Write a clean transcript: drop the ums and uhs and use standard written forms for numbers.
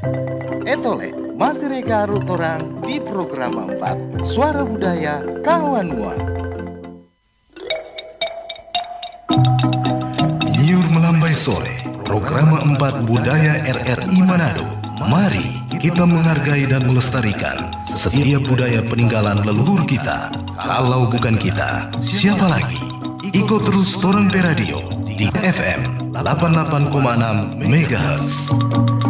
Etole, masih reka rutorang di program 4 Suara Budaya Kawan Mua. Nyiur melambai sore, program 4 Budaya RRI Manado. Mari kita menghargai dan melestarikan setiap budaya peninggalan leluhur kita. Kalau bukan kita, siapa lagi? Ikut terus Torang Pe Radio di FM 88,6 MHz.